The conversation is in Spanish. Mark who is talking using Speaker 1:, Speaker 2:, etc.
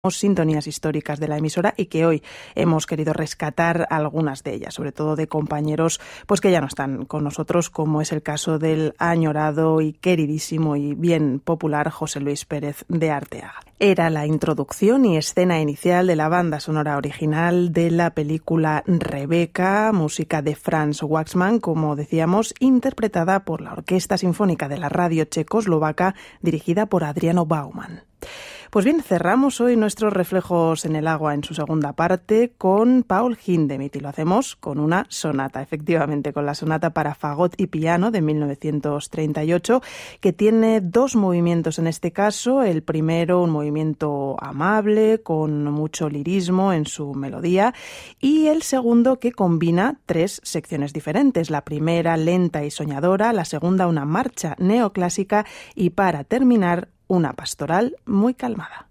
Speaker 1: sintonías históricas de la emisora y que hoy hemos querido rescatar algunas de ellas, sobre todo de compañeros pues que ya no están con nosotros, como es el caso del añorado y queridísimo y bien popular José Luis Pérez de Arteaga. Era la introducción y escena inicial de la banda sonora original de la película Rebeca, música de Franz Waxman, como decíamos, interpretada por la Orquesta Sinfónica de la Radio Checoslovaca, dirigida por Adriano Bauman. Pues bien, cerramos hoy nuestros reflejos en el agua en su segunda parte con Paul Hindemith y lo hacemos con una sonata, efectivamente, con la sonata para fagot y piano de 1938, que tiene dos movimientos en este caso. El primero, un movimiento amable, con mucho lirismo en su melodía, y el segundo que combina tres secciones diferentes. La primera, lenta y soñadora, la segunda, una marcha neoclásica y para terminar, una pastoral muy calmada.